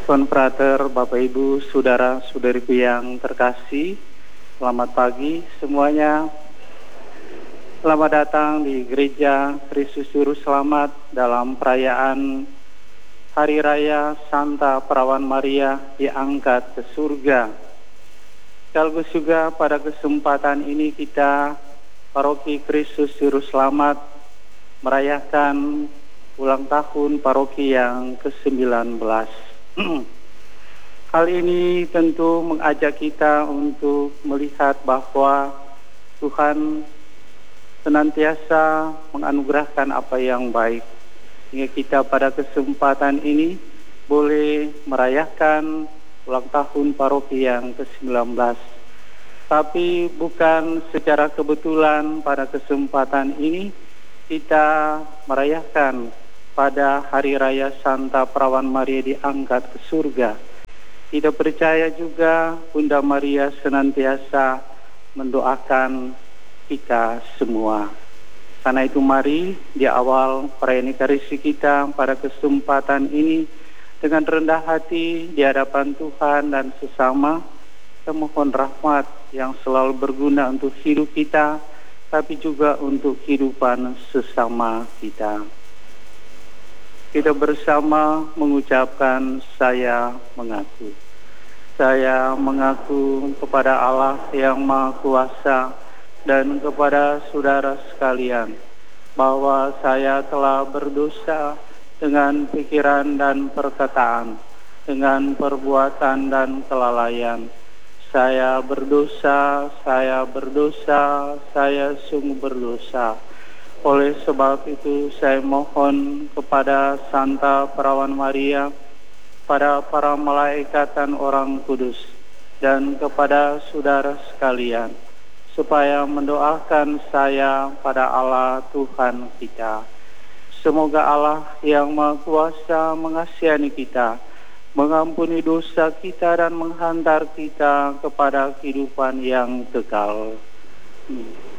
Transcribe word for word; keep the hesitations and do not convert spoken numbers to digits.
Konfrater, Bapak Ibu, Saudara-saudariku yang terkasih, selamat pagi semuanya. Selamat datang di Gereja Kristus Juru Selamat dalam perayaan Hari Raya Santa Perawan Maria diangkat ke surga. Sekaligus juga pada kesempatan ini kita Paroki Kristus Juru Selamat merayakan ulang tahun paroki yang ke sembilan belas. Hal ini tentu mengajak kita untuk melihat bahwa Tuhan senantiasa menganugerahkan apa yang baik, hingga kita pada kesempatan ini boleh merayakan ulang tahun paroki yang ke sembilan belas. Tapi bukan secara kebetulan pada kesempatan ini kita merayakan pada Hari Raya Santa Perawan Maria diangkat ke surga. Kita percaya juga Bunda Maria senantiasa mendoakan kita semua. Karena itu mari di awal perayaan Ekaristi kita pada kesempatan ini dengan rendah hati di hadapan Tuhan dan sesama kita mohon rahmat yang selalu berguna untuk hidup kita, tapi juga untuk kehidupan sesama kita. Kita bersama mengucapkan saya mengaku. Saya mengaku kepada Allah yang Maha Kuasa dan kepada saudara sekalian bahwa saya telah berdosa dengan pikiran dan perkataan, dengan perbuatan dan kelalaian. Saya berdosa, saya berdosa, saya sungguh berdosa. Oleh sebab itu saya mohon kepada Santa Perawan Maria, pada para malaikat dan orang kudus, dan kepada saudara sekalian, supaya mendoakan saya pada Allah Tuhan kita. Semoga Allah yang Maha Kuasa mengasihani kita, mengampuni dosa kita dan menghantar kita kepada kehidupan yang kekal. Hmm.